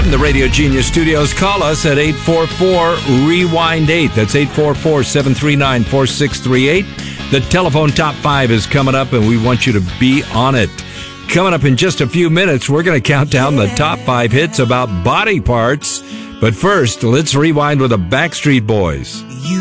in the Radio Genius studios. Call us at 844-REWIND-8. That's 844-739-4638. The telephone top 5 is coming up, and we want you to be on it. Coming up in just a few minutes, we're going to count down the top 5 hits about body parts. But first, let's rewind with the Backstreet Boys.